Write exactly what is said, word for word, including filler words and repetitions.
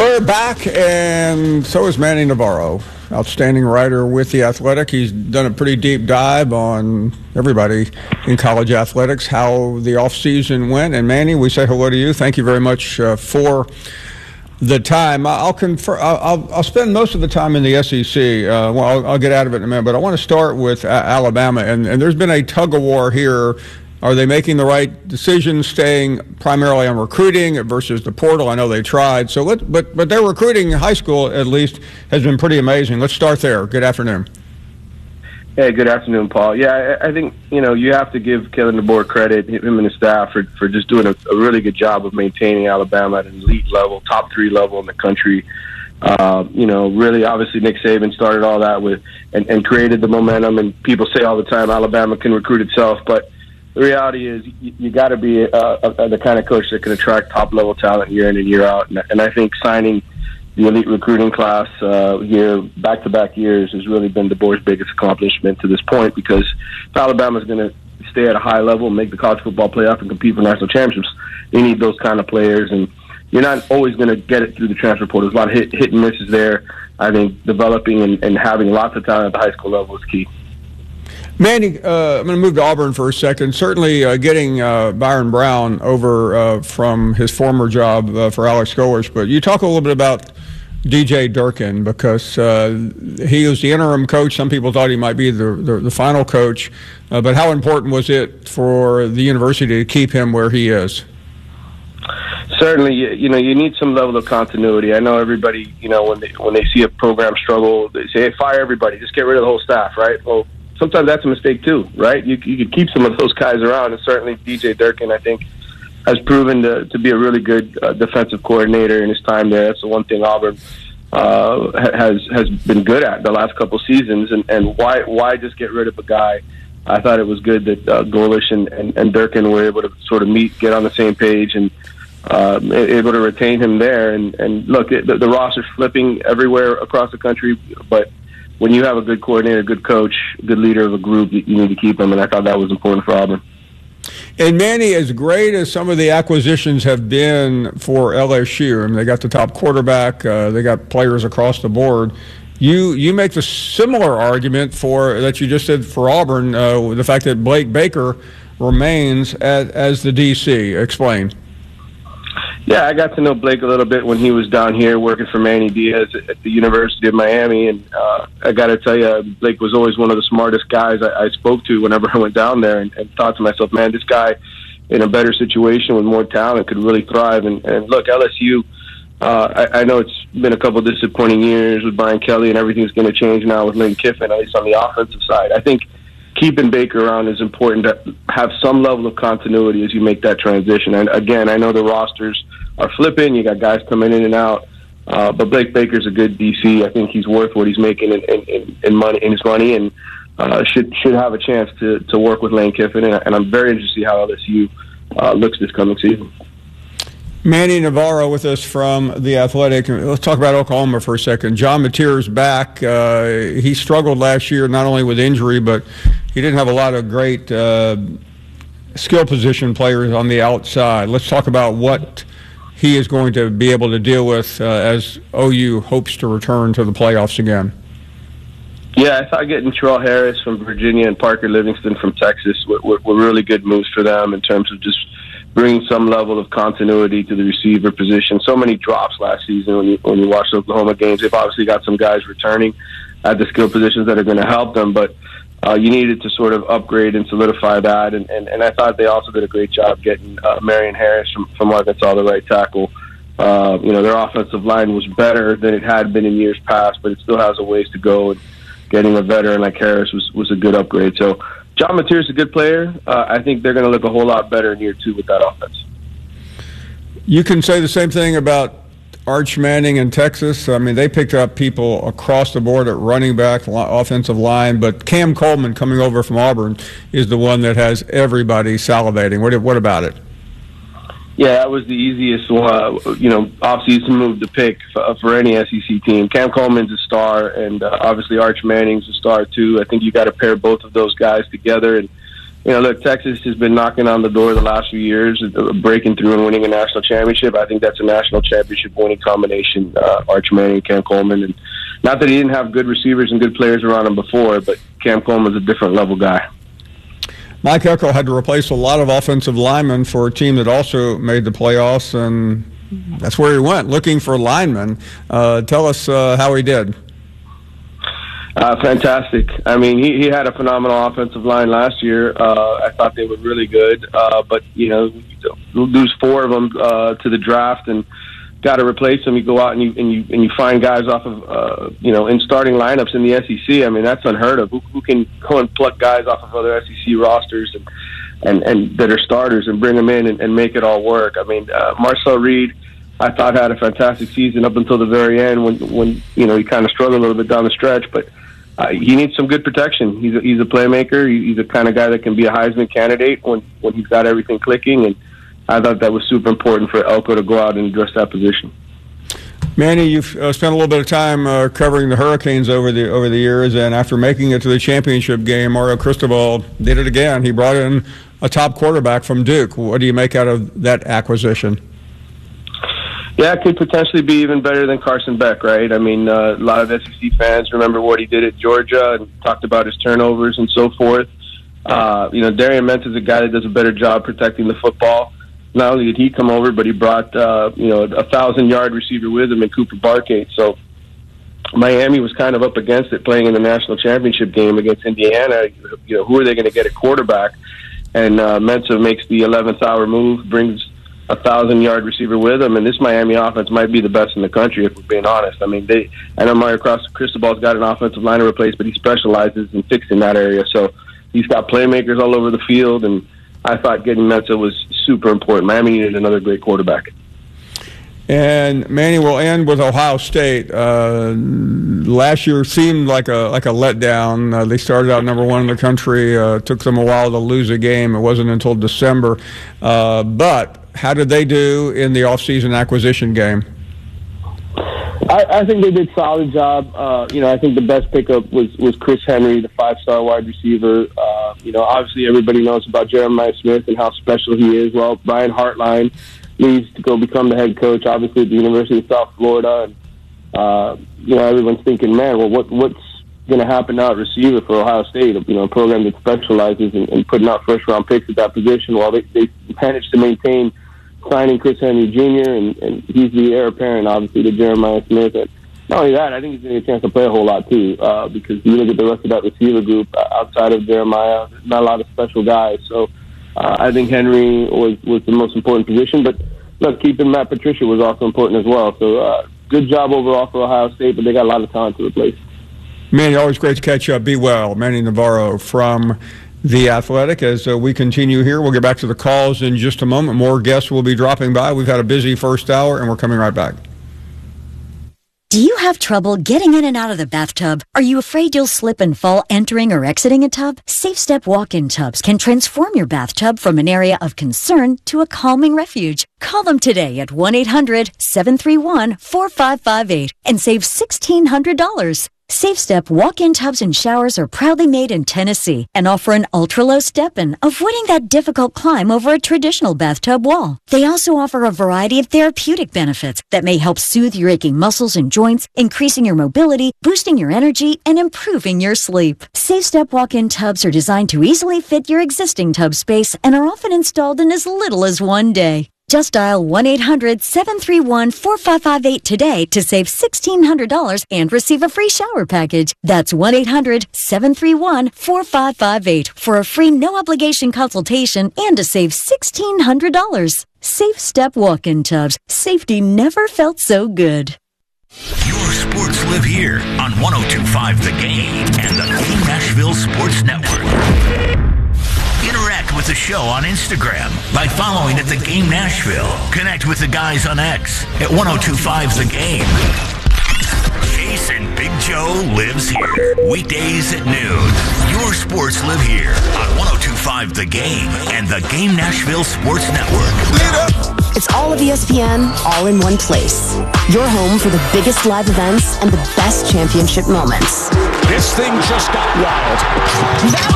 We're back, and so is Manny Navarro, outstanding writer with The Athletic. He's done a pretty deep dive on everybody in college athletics, how the offseason went. And Manny, we say hello to you. Thank you very much uh, for the time. I'll confer, I'll, I'll spend most of the time in the S E C. Uh, well, I'll, I'll get out of it in a minute, but I want to start with uh, Alabama. And, and there's been a tug of war here. Are they making the right decision, staying primarily on recruiting versus the portal? I know they tried. So, let, but but their recruiting in high school, at least, has been pretty amazing. Let's start there. Good afternoon. Hey, good afternoon, Paul. Yeah, I, I think you know you have to give Kalen DeBoer credit, him and his staff, for for just doing a, a really good job of maintaining Alabama at an elite level, top three level in the country. Uh, you know, really, obviously, Nick Saban started all that with and, and created the momentum. And people say all the time, Alabama can recruit itself, but the reality is, you, you got to be uh, a, the kind of coach that can attract top-level talent year in and year out. And, and I think signing the elite recruiting class uh, here, back-to-back years, has really been DeBoer's biggest accomplishment to this point. Because if Alabama's going to stay at a high level, make the college football playoff, and compete for national championships, they need those kind of players. And you're not always going to get it through the transfer portal. There's a lot of hit, hit and misses there. I think developing and, and having lots of talent at the high school level is key. Manny, uh, I'm going to move to Auburn for a second. Certainly uh, getting uh, Byron Brown over uh, from his former job uh, for Alex Golesh, but you talk a little bit about D J Durkin, because uh, he was the interim coach. Some people thought he might be the, the, the final coach, uh, but how important was it for the university to keep him where he is? Certainly, you, you know, you need some level of continuity. I know everybody, you know, when they, when they see a program struggle, they say, hey, fire everybody, just get rid of the whole staff, right? Well, sometimes that's a mistake too, right? You, you could keep some of those guys around, and certainly D J Durkin, I think, has proven to, to be a really good uh, defensive coordinator in his time there. That's the one thing Auburn uh, has has been good at the last couple seasons. And, and why why just get rid of a guy? I thought it was good that uh, Golesh and, and, and Durkin were able to sort of meet, get on the same page, and uh, able to retain him there. And, and look, it, the, the roster's flipping everywhere across the country, but when you have a good coordinator, good coach, good leader of a group, you need to keep them, and I thought that was important for Auburn. And Manny, as great as some of the acquisitions have been for L S U, I mean, they got the top quarterback, uh, they got players across the board. You you make the similar argument for that you just did for Auburn, uh, the fact that Blake Baker remains as, as the D C. Explain. Yeah, I got to know Blake a little bit when he was down here working for Manny Diaz at the University of Miami, and uh, I got to tell you, Blake was always one of the smartest guys I, I spoke to whenever I went down there, and, and thought to myself, man, this guy in a better situation with more talent could really thrive. And, and look, L S U, uh, I, I know it's been a couple disappointing years with Brian Kelly, and everything's going to change now with Lane Kiffin, at least on the offensive side. I think keeping Baker around is important to have some level of continuity as you make that transition. And again, I know the rosters are flipping. You got guys coming in and out, uh, but Blake Baker's a good D C. I think he's worth what he's making in, in, in money, in his money, and uh, should should have a chance to, to work with Lane Kiffin. And, and I'm very interested to see how L S U uh, looks this coming season. Manny Navarro with us from The Athletic. Let's talk about Oklahoma for a second. John Mateer's back. Uh, he struggled last year not only with injury, but he didn't have a lot of great uh, skill position players on the outside. Let's talk about what he is going to be able to deal with uh, as O U hopes to return to the playoffs again. Yeah, I thought getting Terrell Harris from Virginia and Parker Livingston from Texas were, were, were really good moves for them in terms of just bringing some level of continuity to the receiver position. So many drops last season when you when you watch the Oklahoma games. They've obviously got some guys returning at the skill positions that are going to help them, but uh, you needed to sort of upgrade and solidify that. And, and, and I thought they also did a great job getting uh, Marion Harris from, from Arkansas, the right tackle. Uh, you know, their offensive line was better than it had been in years past, but it still has a ways to go. And getting a veteran like Harris was, was a good upgrade. So John Mateer's a good player. Uh, I think they're going to look a whole lot better in year two with that offense. You can say the same thing about Arch Manning in Texas. I mean, they picked up people across the board at running back, offensive line, but Cam Coleman coming over from Auburn is the one that has everybody salivating. What, what about it? Yeah, that was the easiest, uh, you know, off-season move to pick for, for any S E C team. Cam Coleman's a star, and uh, obviously Arch Manning's a star too. I think you got to pair both of those guys together, and you know, look, Texas has been knocking on the door the last few years, breaking through and winning a national championship. I think that's a national championship winning combination, uh, Arch Manning and Cam Coleman. And not that he didn't have good receivers and good players around him before, but Cam Coleman's a different level guy. Mike Elko had to replace a lot of offensive linemen for a team that also made the playoffs, and that's where he went, looking for linemen. Uh, tell us uh, how he did. Uh, fantastic. I mean, he, he had a phenomenal offensive line last year. Uh, I thought they were really good, uh, but, you know, lose four of them uh, to the draft and got to replace them. You go out and you and you and you find guys off of, uh, you know, in starting lineups in the S E C. I mean, that's unheard of. Who, who can go and pluck guys off of other S E C rosters and, and, and that are starters and bring them in and, and make it all work? I mean, uh, Marcel Reed, I thought, had a fantastic season up until the very end when, when you know, he kind of struggled a little bit down the stretch, but Uh, he needs some good protection. He's a, he's a playmaker. He's the kind of guy that can be a Heisman candidate when, when he's got everything clicking. And I thought that was super important for Elko to go out and address that position. Manny, you've uh, spent a little bit of time uh, covering the Hurricanes over the over the years, and after making it to the championship game, Mario Cristobal did it again. He brought in a top quarterback from Duke. What do you make out of that acquisition? Yeah, it could potentially be even better than Carson Beck, right? I mean, uh, a lot of S E C fans remember what he did at Georgia and talked about his turnovers and so forth. Uh, you know, Darian Mentz is a guy that does a better job protecting the football. Not only did he come over, but he brought, uh, you know, a thousand-yard receiver with him in Cooper Barkate. So Miami was kind of up against it playing in the national championship game against Indiana. You know, who are they going to get at quarterback? And uh, Mensa makes the eleventh hour move, brings a thousand-yard receiver with him, and this Miami offense might be the best in the country, if we're being honest. I mean, they. I know Mario Cristobal's got an offensive line to replace, but he specializes in fixing that area. So he's got playmakers all over the field, and I thought getting Mensa was super important. Miami needed another great quarterback. And Manny, will end with Ohio State. Uh, last year seemed like a like a letdown. Uh, they started out number one in the country. Uh, took them a while to lose a game. It wasn't until December. Uh, but how did they do in the off-season acquisition game? I, I think they did a solid job. Uh, you know, I think the best pickup was, was Chris Henry, the five-star wide receiver. Uh, you know, obviously everybody knows about Jeremiah Smith and how special he is. Well, Brian Hartline leaves to go become the head coach, obviously, at the University of South Florida. And, uh, you know, everyone's thinking, man, well, what what's going to happen now at receiver for Ohio State, you know, a program that specializes in, in putting out first-round picks at that position? Well, they, they managed to maintain signing Chris Henry Junior, and, and he's the heir apparent, obviously, to Jeremiah Smith. And not only that, I think he's going to get a chance to play a whole lot, too, uh, because you look at the rest of that receiver group uh, outside of Jeremiah, there's not a lot of special guys. So uh, I think Henry was, was the most important position. But, look, keeping Matt Patricia was also important as well. So uh, good job overall for Ohio State, but they got a lot of talent to replace. Manny, always great to catch up. Be well. Manny Navarro from The Athletic. As uh, we continue here, we'll get back to the calls in just a moment. More guests will be dropping by. We've had a busy first hour, and we're coming right back. Do you have trouble getting in and out of the bathtub? Are you afraid you'll slip and fall entering or exiting a tub? SafeStep walk-in tubs can transform your bathtub from an area of concern to a calming refuge. Call them today at one eight hundred seven three one four five five eight and save sixteen hundred dollars. SafeStep walk-in tubs and showers are proudly made in Tennessee and offer an ultra-low step-in, avoiding that difficult climb over a traditional bathtub wall. They also offer a variety of therapeutic benefits that may help soothe your aching muscles and joints, increasing your mobility, boosting your energy, and improving your sleep. SafeStep walk-in tubs are designed to easily fit your existing tub space and are often installed in as little as one day. Just dial one eight hundred seven three one four five five eight today to save sixteen hundred dollars and receive a free shower package. That's one eight hundred seven three one four five five eight for a free no-obligation consultation and to save sixteen hundred dollars. SafeStep walk-in tubs. Safety never felt so good. Your sports live here on one oh two point five The Game and the Game Nashville Sports Network. Interact with the show on Instagram by following at The Game Nashville. Connect with the guys on X at one oh two point five The Game. Jason Big Joe lives here. Weekdays at noon. Your sports live here on one oh two point five The Game and the Game Nashville Sports Network. It's all of E S P N, all in one place. Your home for the biggest live events and the best championship moments. This thing just got wild. Now